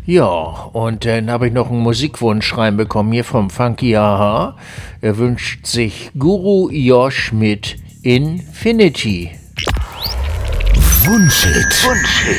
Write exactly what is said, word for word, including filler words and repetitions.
Ja, und dann habe ich noch einen Musikwunsch reinbekommen hier vom Funky Aha. Er wünscht sich Guru Josh mit Infinity. Wunschhit. Wunschhit.